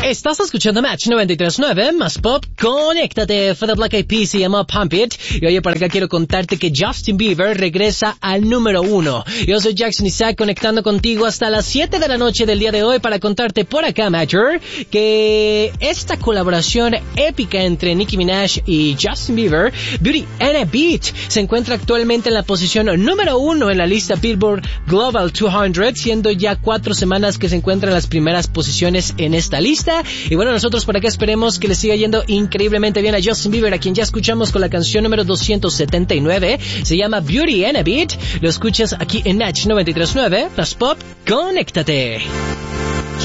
Estás escuchando Match 93.9, más pop, conéctate. Fue de Black Eyed Peas, se llama Pump It. Y oye, por acá quiero contarte que Justin Bieber regresa al número 1. Yo soy Jackson Isaac, conectando contigo hasta las 7 de la noche del día de hoy para contarte por acá, Matcher, que esta colaboración épica entre Nicki Minaj y Justin Bieber, Beauty and a Beat, se encuentra actualmente en la posición número 1 en la lista Billboard Global 200, siendo ya 4 semanas que se encuentra en las primeras posiciones en esta lista. Y bueno, nosotros por acá esperemos que le siga yendo increíblemente bien a Justin Bieber, a quien ya escuchamos con la canción número 279. Se llama Beauty and a Beat. Lo escuchas aquí en Match 93.9. Más pop, conéctate.